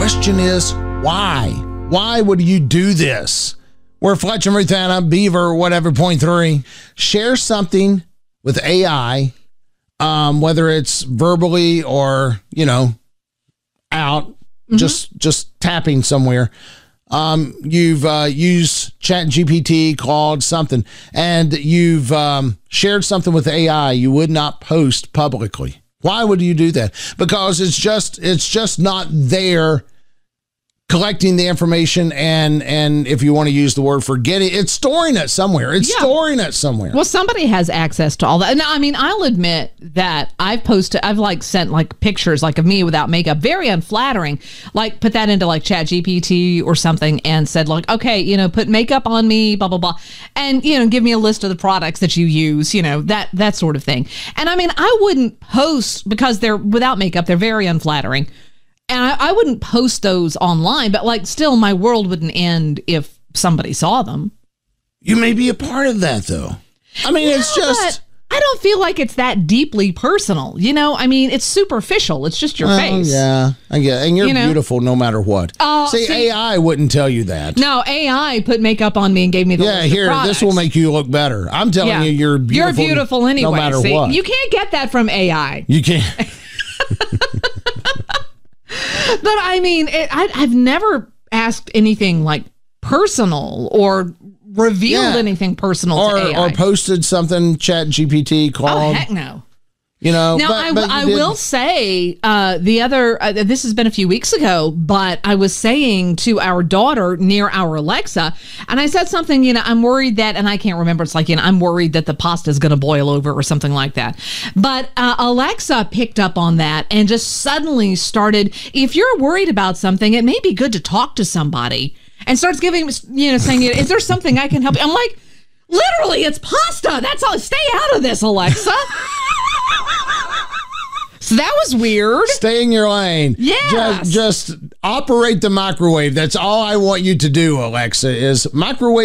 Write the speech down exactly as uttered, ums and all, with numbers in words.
question is, why? Why would you do this? We're Fletcher, Montana, Beaver, whatever, point three. Share something with A I, um, whether it's verbally or, you know, out, mm-hmm. just just tapping somewhere. Um, you've uh, used ChatGPT, Claude, something, and you've um, shared something with A I you would not post publicly. Why would you do that? Because it's just it's just not there collecting the information, and and if you want to use the word forgetting, it's storing it somewhere. It's yeah. storing it somewhere. Well, somebody has access to all that. Now, I mean, I'll admit that I've posted, I've like sent like pictures like of me without makeup, very unflattering, like put that into like ChatGPT or something and said like, okay, you know, put makeup on me, blah, blah, blah. And, you know, give me a list of the products that you use, you know, that, that sort of thing. And I mean, I wouldn't post because they're without makeup. They're very unflattering. And I, I wouldn't post those online, but like still my world wouldn't end if somebody saw them. You may be a part of that though. I mean, yeah, it's just... I don't feel like it's that deeply personal. You know, I mean, it's superficial. It's just your well, face. Yeah, I get it. And you're you know? beautiful no matter what. Uh, see, see, A I wouldn't tell you that. No, A I put makeup on me and gave me the yeah, list here, of products. this will make you look better. I'm telling yeah. you, you're beautiful. You're beautiful anyway. No matter see, what. You can't get that from A I. You can't. But I mean, it, I, I've never asked anything like personal or revealed yeah. anything personal or, to A I. Or posted something, ChatGPT, Claude. Oh, heck no. You know, now, but, I, but I will say uh, the other, uh, this has been a few weeks ago, but I was saying to our daughter near our Alexa, and I said something, you know, I'm worried that, and I can't remember, it's like, you know, I'm worried that the pasta is going to boil over or something like that. But uh, Alexa picked up on that and just suddenly started, if you're worried about something, it may be good to talk to somebody, and starts giving, you know, saying, is there something I can help you? I'm like, literally, it's pasta. That's all. Stay out of this, Alexa. So that was weird. Stay in your lane. Yes. Just, just operate the microwave. That's all I want you to do, Alexa, is microwave